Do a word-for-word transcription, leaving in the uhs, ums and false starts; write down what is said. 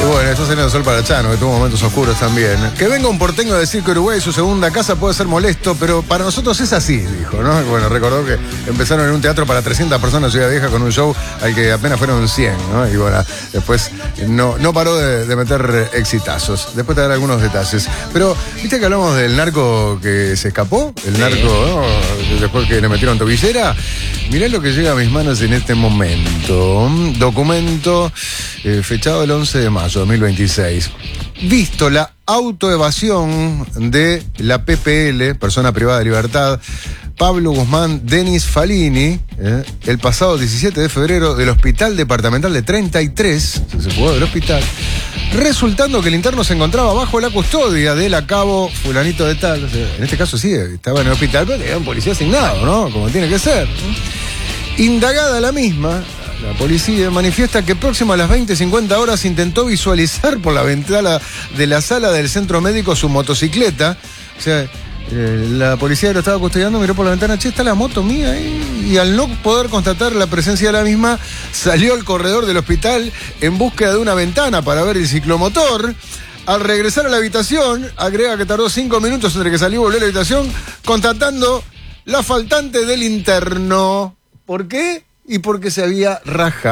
Y bueno, está saliendo el sol para Chano, que tuvo momentos oscuros también. Que venga un porteño a decir que Uruguay es su segunda casa puede ser molesto, pero para nosotros es así, dijo, ¿no? Bueno, recordó que empezaron en un teatro para trescientas personas en Ciudad Vieja con un show al que apenas fueron cien, ¿no? Y bueno, después no, no paró de, de meter exitazos. Después te daré algunos detalles. Pero, ¿viste que hablamos del narco que se escapó? El narco, ¿no? Después que le metieron tobillera. Mirá lo que llega a mis manos en este momento. Documento eh, fechado el once de mayo de dos mil veintiséis. Visto la autoevasión de la P P L, persona privada de libertad, Pablo Guzmán Denis Falini, eh, el pasado diecisiete de febrero del Hospital Departamental de treinta y tres, se fugó del hospital, resultando que el interno se encontraba bajo la custodia del acabo fulanito de tal. O sea, en este caso sí, estaba en el hospital, pero era un policía asignado, ¿no? Como tiene que ser. Indagada la misma, la policía manifiesta que próximo a las veinte cincuenta horas intentó visualizar por la ventana de la sala del centro médico su motocicleta. O sea, eh, la policía que lo estaba custodiando miró por la ventana, che, está la moto mía ahí. Y al no poder constatar la presencia de la misma, salió al corredor del hospital en búsqueda de una ventana para ver el ciclomotor. Al regresar a la habitación, agrega que tardó cinco minutos entre que salió y volvió a la habitación, constatando la faltante del interno. ¿Por qué? Y porque se había rajado.